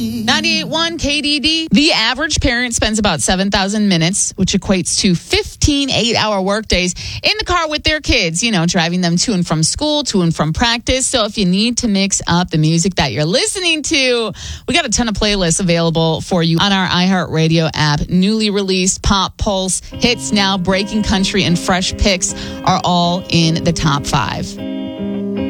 98.1 KDD. The average parent spends about 7,000 minutes, which equates to 15 8-hour workdays in the car with their kids, driving them to and from school, to and from practice. So if you need to mix up the music that you're listening to, we got a ton of playlists available for you on our iHeartRadio app. Newly released Pop, Pulse, Hits Now, Breaking Country, and Fresh Picks are all in the top 5.